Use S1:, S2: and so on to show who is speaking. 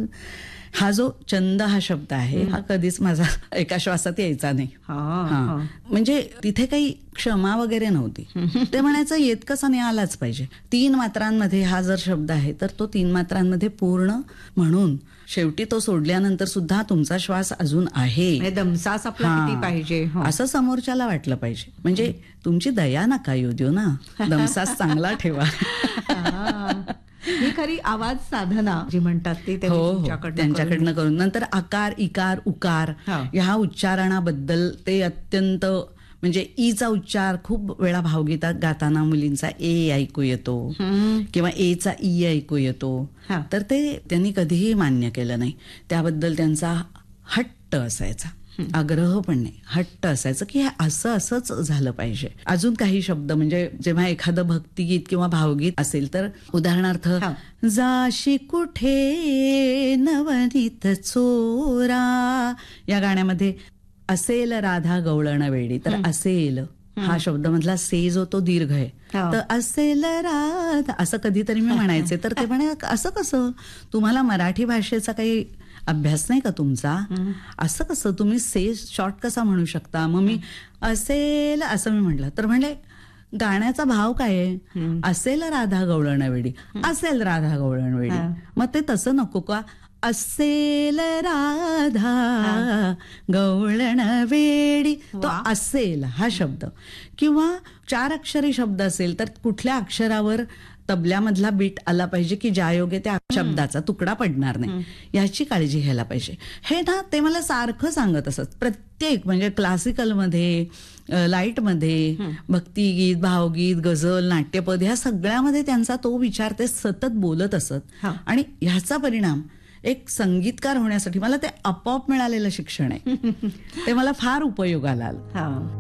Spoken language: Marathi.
S1: हा जो चंद हा शब्द आहे हा कधीच माझा एका श्वासात यायचा नाही. म्हणजे तिथे काही क्षमा वगैरे नव्हती. ते म्हणायचं येत कसा नाही आलाच पाहिजे. 3 मात्रांमध्ये हा जर शब्द आहे तर तो 3 मात्रांमध्ये पूर्ण म्हणून शेवटी तो सोडल्यानंतर सुद्धा तुमचा श्वास अजून आहे,
S2: दमसास आपला किती पाहिजे
S1: असं समोरच्याला वाटलं पाहिजे. म्हणजे तुमची दया नका येऊ देऊ ना, दमसास चांगला ठेवा.
S2: ही खरी आवाज साधना जी म्हणतात ती
S1: त्यांच्याकडनं करून. नंतर आकार, इकार, उकार ह्या उच्चारणाबद्दल ते अत्यंत म्हणजे ईचा उच्चार खूप वेळा भावगीतात गाताना मुलींचा ए ऐकू येतो किंवा एचा ई ऐकू येतो. तर ते त्यांनी कधीही मान्य केलं नाही. त्याबद्दल त्यांचा हट्ट असायचा, आग्रह पण नाही, हट्ट असायचं की हे असंच झालं पाहिजे. अजून काही शब्द म्हणजे जेव्हा एखादं भक्तिगीत किंवा भावगीत असेल तर उदाहरणार्थ जाशी कुठे नवनीत चोरा या गाण्यामध्ये असेल राधा गवळण वेडी, तर असेल हा शब्द मधला से जो तो दीर्घ आहे, तर असेल राधा असं कधीतरी मी म्हणायचे. तर ते म्हणे असं कसं, तुम्हाला मराठी भाषेचा काही अभ्यास नाही का तुमचा, असं कसं तुम्ही से शॉर्ट कसा म्हणू शकता. मग मी असेल असं मी म्हटलं तर म्हणले गाण्याचा भाव काय आहे, असेल राधा गवळण वेडी, असेल राधा गवळण वेडी. मग ते तसं नको का, असेल राधा गवळण वेडी, तो असेल हा शब्द. किंवा 4 अक्षरी शब्द असेल तर कुठल्या अक्षरावर तबल्यामधला बीट आला पाहिजे की ज्यायोगे त्या शब्दाचा तुकडा पडणार नाही, याची काळजी घ्यायला पाहिजे. हे ना ते मला सारखं सांगत असत. प्रत्येक म्हणजे क्लासिकलमध्ये, लाईटमध्ये, भक्तिगीत, भावगीत, गझल, नाट्यपद ह्या सगळ्यामध्ये त्यांचा तो विचार ते सतत बोलत असत. आणि ह्याचा परिणाम एक संगीतकार होण्यासाठी मला ते आपोआप मिळालेलं शिक्षण आहे. ते मला फार उपयोगाला आलं.